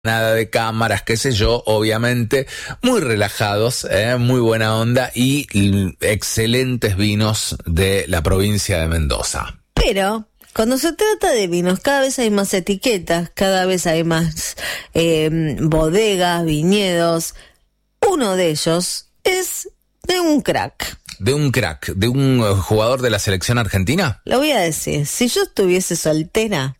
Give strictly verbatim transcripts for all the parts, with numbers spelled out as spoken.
nada de cámaras, qué sé yo, obviamente, muy relajados, eh, muy buena onda y l- excelentes vinos de la provincia de Mendoza. Pero cuando se trata de vinos, cada vez hay más etiquetas, cada vez hay más eh, bodegas, viñedos. Uno de ellos es de un crack. ¿De un crack? ¿De un eh, jugador de la selección argentina? Lo voy a decir, si yo estuviese soltera,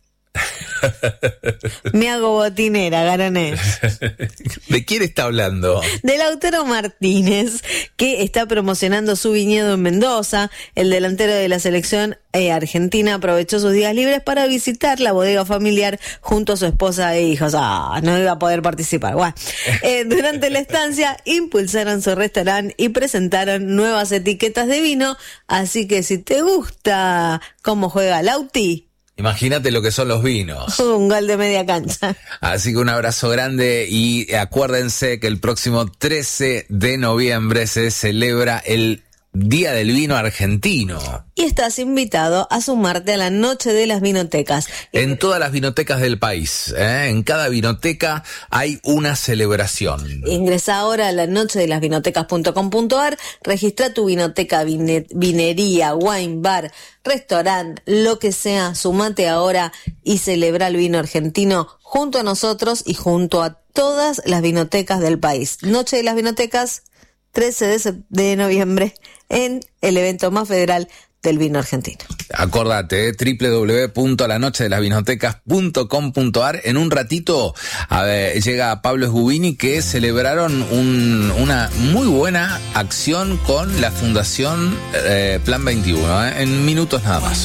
me hago botinera, Garanés. ¿De quién está hablando? De Lautaro Martínez, que está promocionando su viñedo en Mendoza. El delantero de la selección eh, argentina aprovechó sus días libres para visitar la bodega familiar junto a su esposa e hijos. Ah, no iba a poder participar. Bueno, eh, durante la estancia impulsaron su restaurante y presentaron nuevas etiquetas de vino. Así que si te gusta cómo juega Lauti, Imagínate lo que son los vinos. un gol de media cancha. Así que un abrazo grande y acuérdense que el próximo trece de noviembre se celebra el Día del Vino Argentino. Y estás invitado a sumarte a la Noche de las Vinotecas. En todas las vinotecas del país, ¿eh? En cada vinoteca hay una celebración. Ingresa ahora a la noche de las vinotecas punto com punto a r, registra tu vinoteca, vine- vinería, wine bar, restaurante, lo que sea, sumate ahora y celebra el vino argentino junto a nosotros y junto a todas las vinotecas del país. Noche de las Vinotecas, trece de sep- de noviembre, en el evento más federal del vino argentino. Acordate, eh, doble u doble u doble u punto la noche de las vinotecas punto com punto a r. En un ratito a ver, llega Pablo Esgubini, que celebraron un, una muy buena acción con la Fundación eh, Plan veintiuno, eh, en minutos nada más.